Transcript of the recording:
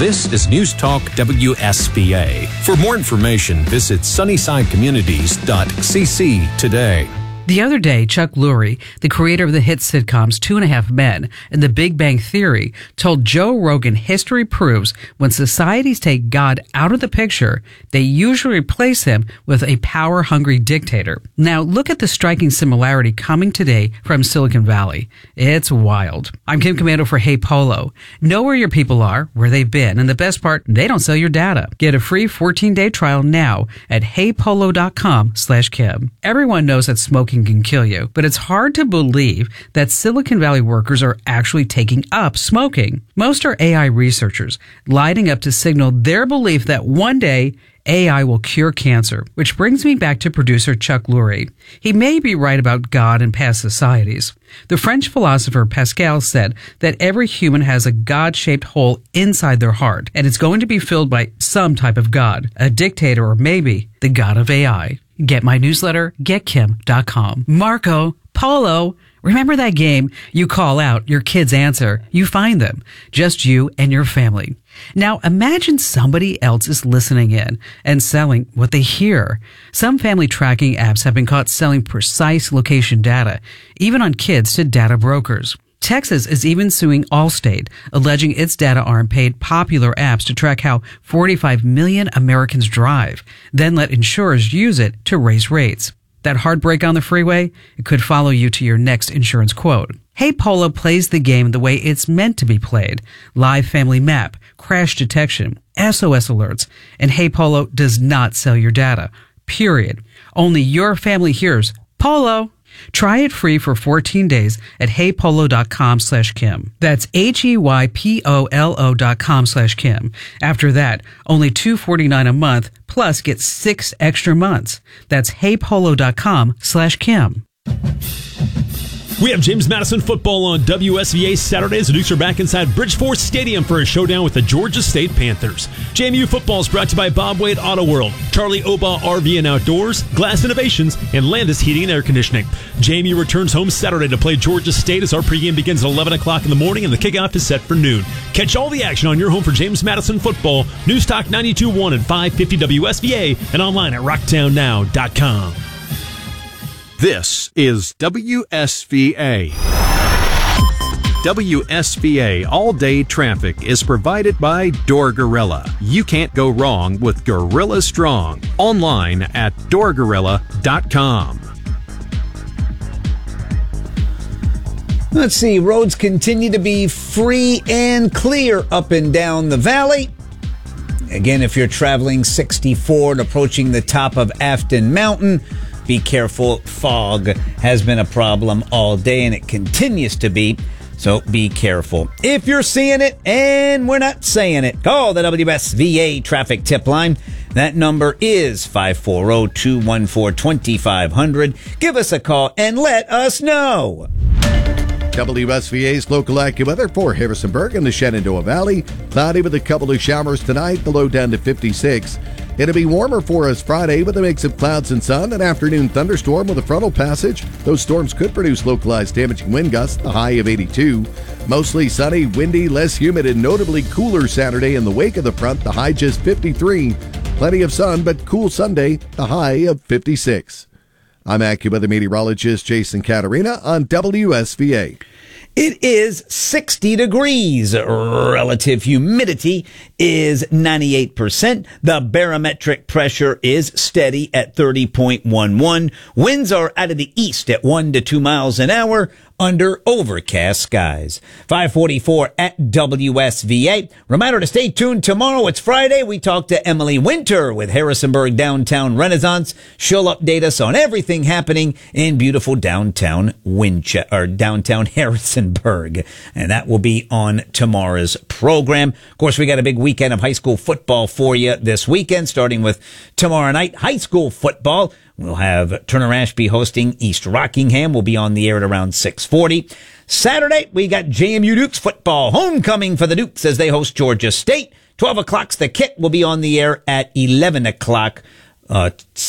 This is News Talk WSVA. For more information, visit sunnysidecommunities.cc today. The other day, Chuck Lorre, the creator of the hit sitcoms 2.5 Men and The Big Bang Theory, told Joe Rogan history proves when societies take God out of the picture, they usually replace him with a power-hungry dictator. Now, look at the striking similarity coming today from Silicon Valley. It's wild. I'm Kim Commando for Hey Polo. Know where your people are, where they've been, and the best part, they don't sell your data. Get a free 14-day trial now at heypolo.com/Kim. Everyone knows that smoking can kill you, but it's hard to believe that Silicon Valley workers are actually taking up smoking. Most are AI researchers, lighting up to signal their belief that one day AI will cure cancer, which brings me back to producer Chuck Lorre. He may be right about God and past societies. The French philosopher Pascal said that every human has a God-shaped hole inside their heart, and it's going to be filled by some type of God, a dictator, or maybe the God of AI. Get my newsletter, getkim.com. Marco Polo. Remember that game? You call out, your kids answer, you find them. Just you and your family. Now imagine somebody else is listening in and selling what they hear. Some family tracking apps have been caught selling precise location data, even on kids, to data brokers. Texas is even suing Allstate, alleging its data arm paid popular apps to track how 45 million Americans drive, then let insurers use it to raise rates. That heartbreak on the freeway? It could follow you to your next insurance quote. Hey Polo plays the game the way it's meant to be played. Live family map, crash detection, SOS alerts, and Hey Polo does not sell your data. Period. Only your family hears Polo. Try it free for 14 days at heypolo.com/Kim. That's HEYPOLO.com/Kim. After that, only $249 a month, plus get 6 extra months. That's heypolo.com/Kim. We have James Madison football on WSVA Saturdays. The Dukes are back inside Bridgeport Stadium for a showdown with the Georgia State Panthers. JMU football is brought to you by Bob Wade Auto World, Charlie Oba RV and Outdoors, Glass Innovations, and Landis Heating and Air Conditioning. JMU returns home Saturday to play Georgia State as our pregame begins at 11 o'clock in the morning and the kickoff is set for noon. Catch all the action on your home for James Madison football. News Talk 92.1 and 550 WSVA and online at rocktownnow.com. This is WSVA. WSVA all-day traffic is provided by Door Gorilla. You can't go wrong with Gorilla Strong. Online at doorgorilla.com. Let's see, roads continue to be free and clear up and down the valley. Again, if you're traveling 64 and approaching the top of Afton Mountain, be careful. Fog has been a problem all day, and it continues to be, so be careful. If you're seeing it and we're not saying it, call the WSVA traffic tip line. That number is 540-214-2500. Give us a call and let us know. WSVA's local AccuWeather for Harrisonburg and the Shenandoah Valley. Cloudy with a couple of showers tonight, the low down to 56. It'll be warmer for us Friday with a mix of clouds and sun. An afternoon thunderstorm with a frontal passage. Those storms could produce localized damaging wind gusts, the high of 82. Mostly sunny, windy, less humid, and notably cooler Saturday in the wake of the front, the high just 53. Plenty of sun, but cool Sunday, the high of 56. I'm AccuWeather meteorologist Jason Caterina on WSVA. It is 60 degrees. Relative humidity is 98%. The barometric pressure is steady at 30.11. Winds are out of the east at 1 to 2 miles an hour under overcast skies. 544 at WSVA. Reminder to stay tuned tomorrow. It's Friday. We talk to Emily Winter with Harrisonburg Downtown Renaissance. She'll update us on everything happening in beautiful downtown downtown Harrisonburg. And that will be on tomorrow's program. Of course, we got a big weekend of high school football for you this weekend, starting with tomorrow night, high school football. We'll have Turner Ashby hosting East Rockingham. We'll be on the air at around 6:40. Saturday, we got JMU Dukes football. Homecoming for the Dukes as they host Georgia State. 12 o'clock's the kick. We'll be on the air at 11 o'clock